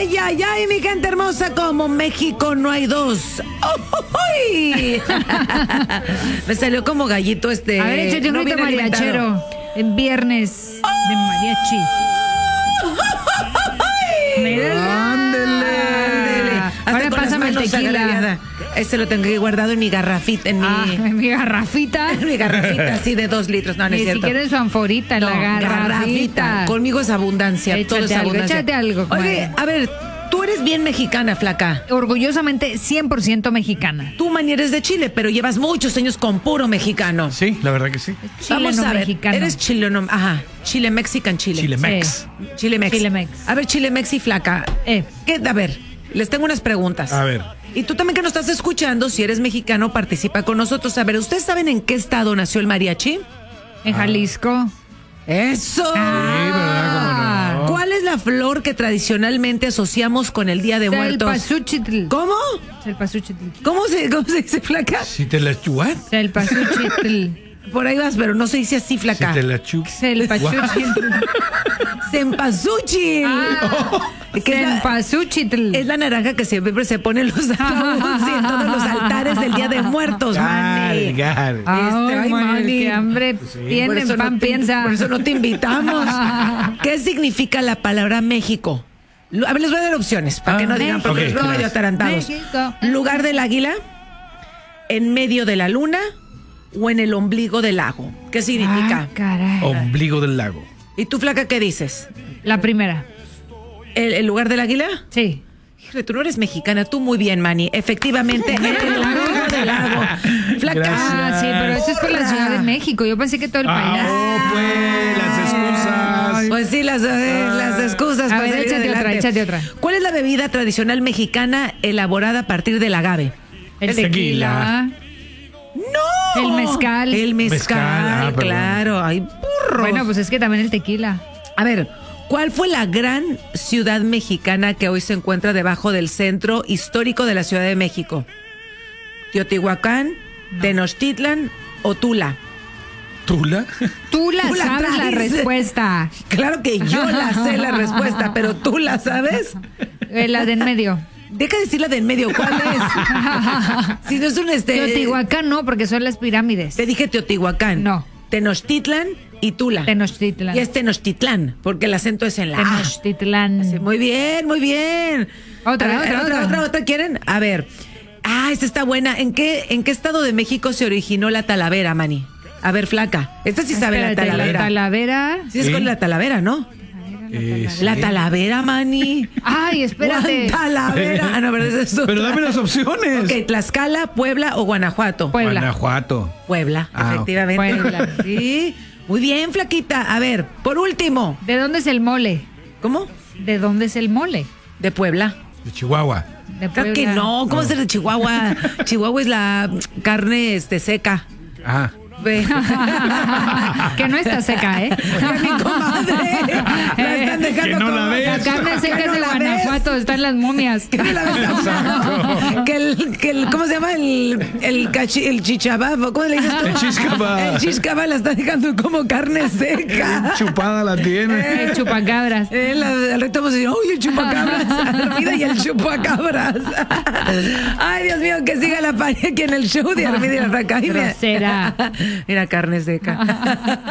Ay, ay, ay, mi gente hermosa, como México no hay dos. ¡Uy! Me salió como gallito este. A ver, échate un no grito bien mariachero. alimentado. En viernes de mariachi. Ándele. Hasta Ahora con las pásame el manos tequila. agraviada. Este lo tengo aquí guardado en mi garrafita, en Mi garrafita. mi garrafita así de 2 litros. No, no es Ni cierto. siquiera en su anforita, en No, la garrafita. Conmigo es abundancia, todo es Échate algo, abundancia. échate algo, Oye, comadre. a ver, tú eres bien mexicana, flaca. Orgullosamente 100% mexicana. Tú, Mani, eres de Chile, pero llevas muchos años con puro mexicano. Sí, la verdad que sí. Vamos a ver, mexicano. eres chileno, ajá, Chile Mexican Chile. Chilemex. Chilemex. Chilemex. A ver, Chilemex y flaca. A ver, les tengo unas preguntas. A ver. Y tú también que nos estás escuchando, si eres mexicano, participa con nosotros. A ver, ¿ustedes saben en qué estado nació el mariachi? En Jalisco. ¡Eso! Sí, ¿verdad? ¿Cómo no? ¿Cuál es la flor que tradicionalmente asociamos con el Día de Muertos? Cempasúchitl. ¿Cómo? Cempasúchitl. ¿Cómo se dice, flaca? Si te la chuan. Cempasúchitl. Por ahí vas, pero no se dice así, Si flaca. te la chu. Cempasúchitl. Cempasúchil. Que es la- Cempasúchitl. Es la naranja que siempre se pone en los ataúdes y en todos los altares del Día de Muertos, Manny. Gar. Ay, Manny. Qué hambre Por tienen, eso pan no te- piensa. Por eso no te invitamos. ¿Qué significa la palabra México? A ver, les voy a dar opciones para que no digan, porque Ok, los veo medio gracias. atarantados. México. Lugar del águila, en medio de la luna o en el ombligo del lago. ¿Qué significa? Ah, caray. Ombligo del lago. ¿Y tú, flaca, qué dices? La primera. ¿El lugar del águila? Sí. Híjole, tú no eres mexicana, tú muy bien, Manny. Efectivamente, en el ombligo del lago. Flaca. Gracias. Ah, sí, pero eso es por la Ciudad de México. Yo pensé que todo el país. Pues, las excusas. Pues sí, las excusas. A para ver, salir échate otra, adelante. échate otra. ¿Cuál es la bebida tradicional mexicana elaborada a partir del agave? El tequila. tequila. ¡No! El mezcal. El mezcal, Mezcal, perdón. claro. Ay, burro. Bueno, pues es que también el tequila. A ver, ¿cuál fue la gran ciudad mexicana que hoy se encuentra debajo del centro histórico de la Ciudad de México? ¿Teotihuacán, Tenochtitlan o Tula? ¿Tula? Tú la Tú la sabes la traes. respuesta. Claro que yo la sé la respuesta, pero ¿tú la sabes? La de en medio. Deja de decir la de en medio, ¿cuál es? Si no es un Teotihuacán no, porque son las pirámides. Te dije Teotihuacán. No. Tenochtitlan y Tula. Tenochtitlán. Y es Tenochtitlán, porque el acento es en la A. Tenochtitlán. Sí, muy bien, muy bien. Otra, A ver, otra, ¿quieren? A ver. Ah, esta está buena. ¿En qué estado de México se originó la Talavera, Manny? A ver, flaca. Esta sí sabe la Espérate, Talavera. La Talavera. Sí, es con la Talavera, ¿no? La Talavera, Manny. Ay, espérate. Talavera. Ah, no, pero eso es otra. Pero dame las opciones. Ok, Tlaxcala, Puebla o Guanajuato. Puebla. Guanajuato. Puebla, Ah, efectivamente. Puebla. Sí. Muy bien, flaquita. A ver, por último. ¿De dónde es el mole? ¿Cómo? ¿De dónde es el mole? De Puebla. De Chihuahua. De Claro que Puebla. no. ¿Cómo ser de Chihuahua? Chihuahua es la carne seca. Ah. Ve. Que no está seca, ¿eh? Mi comadre. La están dejando Que no la como- ves. La carne seca Que es no de la Guanajuato, ves. están las momias. Que no la ves. Que el ¿cómo se llama? El chichabab. ¿Cómo le dices tú? El chiscabab. El chiscabab la está dejando como carne seca. Chupada la tiene. El chupacabras. Al reto vamos a decir, uy, el chupacabras. Armida y el chupacabras. Ay, Dios mío, que siga la pared aquí en el show de Armida y la Fraca. Ay, mira. Grosera. Mira, carne seca.